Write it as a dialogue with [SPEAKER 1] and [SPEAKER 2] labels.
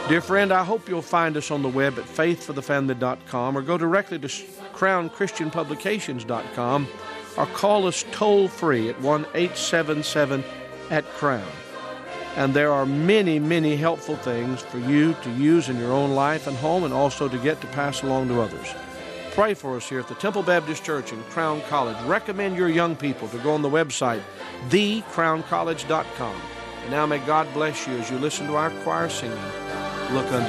[SPEAKER 1] Dear friend, I hope you'll find us on the web at faithforthefamily.com or go directly to crownchristianpublications.com or call us toll-free at 1-877-CROWN. And there are many, many helpful things for you to use in your own life and home and also to get to pass along to others. Pray for us here at the Temple Baptist Church in Crown College. Recommend your young people to go on the website, thecrowncollege.com. And now may God bless you as you listen to our choir singing, Look Unto